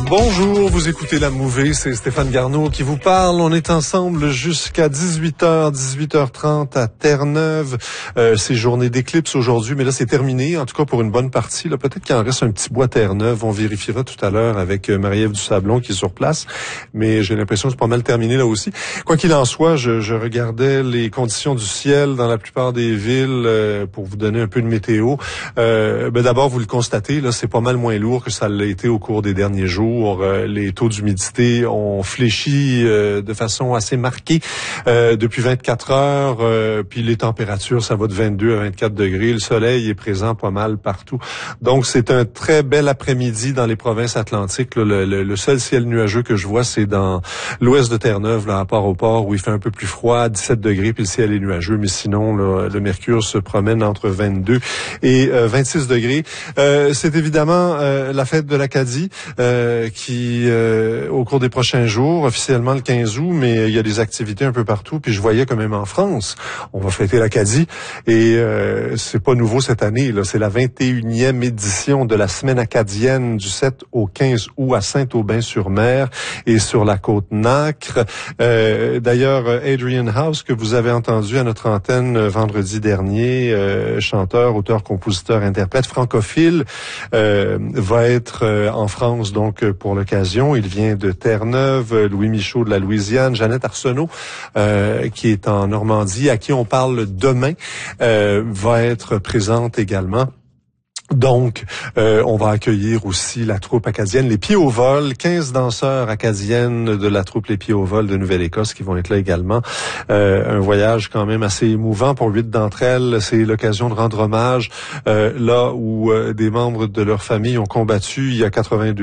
Bonjour, vous écoutez La Mouvée, c'est Stéphane Garneau qui vous parle. On est ensemble jusqu'à 18h, 18h30 à Terre-Neuve. C'est journée d'éclipse aujourd'hui, mais là c'est terminé, en tout cas pour une bonne partie. Là, peut-être qu'il en reste un petit bout à Terre-Neuve. On vérifiera tout à l'heure avec Marie-Ève Dusablon qui est sur place, mais j'ai l'impression que c'est pas mal terminé là aussi. Quoi qu'il en soit, je regardais les conditions du ciel dans la plupart des villes pour vous donner un peu de météo. D'abord, vous le constatez, là c'est pas mal moins lourd que ça l'a été au cours des derniers jours. Les taux d'humidité ont fléchi de façon assez marquée depuis 24 heures. Puis les températures, ça va de 22 à 24 degrés. Le soleil est présent pas mal partout. Donc, c'est un très bel après-midi dans les provinces atlantiques. Là, le seul ciel nuageux que je vois, c'est dans l'ouest de Terre-Neuve, là, à Port-au-Port, où il fait un peu plus froid, 17 degrés, puis le ciel est nuageux. Mais sinon, là, le mercure se promène entre 22 et 26 degrés. C'est évidemment la fête de l'Acadie qui au cours des prochains jours, officiellement le 15 août, mais il y a des activités un peu partout. Puis je voyais quand même en France, on va fêter l'Acadie et c'est pas nouveau cette année. Là, c'est la 21e édition de la semaine acadienne du 7 au 15 août à Saint-Aubin-sur-Mer et sur la côte Nacre. D'ailleurs, Adrian House, que vous avez entendu à notre antenne vendredi dernier, chanteur, auteur, compositeur, interprète francophile, va être en France donc pour l'occasion. Il vient de Terre-Neuve, Louis Michaud de la Louisiane, Jeannette Arsenault qui est en Normandie, à qui on parle demain, va être présente également. Donc, on va accueillir aussi la troupe acadienne Les Pieds au Vol, 15 danseurs acadiennes de la troupe Les Pieds au Vol de Nouvelle-Écosse qui vont être là également. Un voyage quand même assez émouvant pour 8 d'entre elles. C'est l'occasion de rendre hommage là où des membres de leur famille ont combattu il y a 82